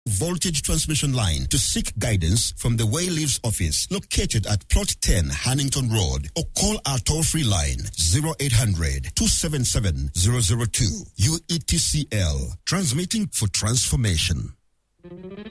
voltage transmission line to seek guidance from the Wayleaves office located at plot 10 Hannington Road, or call our toll-free line 0800 277 002. UETCL, transmitting for transformation.